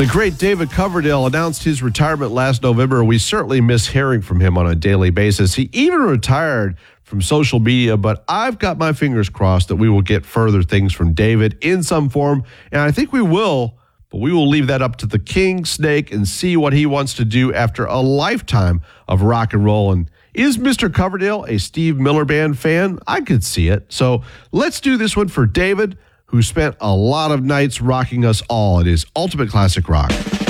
The great David Coverdale announced his retirement last November. We certainly miss hearing from him on a daily basis. He even retired from social media, but I've got my fingers crossed that we will get further things from David in some form, and I think we will, but we will leave that up to the King Snake and see what he wants to do after a lifetime of rock and roll. And is Mr. Coverdale a Steve Miller Band fan? I could see it. So let's do this one for David, who spent a lot of nights rocking us all at his Ultimate Classic Rock.